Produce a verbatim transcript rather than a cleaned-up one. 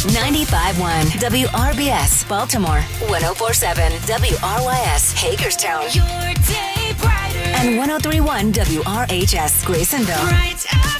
ninety-five point one W R B S, Baltimore. one oh four point seven W R Y S, Hagerstown. Your day brighter. And one oh three point one W R H S, Graysonville. Right